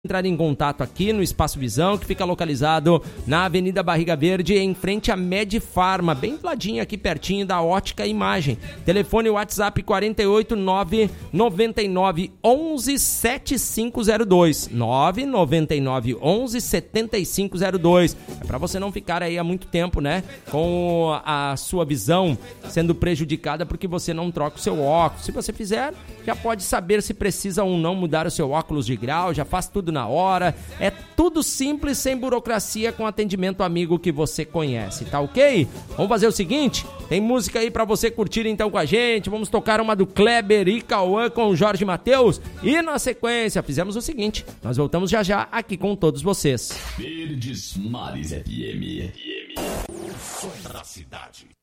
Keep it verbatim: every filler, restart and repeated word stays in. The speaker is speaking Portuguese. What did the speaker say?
Entrar em contato aqui no Espaço Visão, que fica localizado na Avenida Barriga Verde, em frente à Medifarma, bem do ladinho aqui pertinho da Ótica Imagem. Telefone WhatsApp quarenta e oito, nove nove nove, onze, setenta e cinco zero dois, nove nove nove, onze, setenta e cinco zero dois. É para você não ficar aí há muito tempo, né, com a sua visão sendo prejudicada porque você não troca o seu óculos. Se você fizer, já pode saber se precisa ou não mudar o seu óculos de grau, já faz tudo na hora, é tudo simples, sem burocracia, com atendimento amigo que você conhece, tá ok? Vamos fazer o seguinte, tem música aí pra você curtir então com a gente, vamos tocar uma do Kleber e Cauã com o Jorge Mateus e na sequência fizemos o seguinte, nós voltamos já já aqui com todos vocês. Verdes Mares F M, F M. O som da cidade.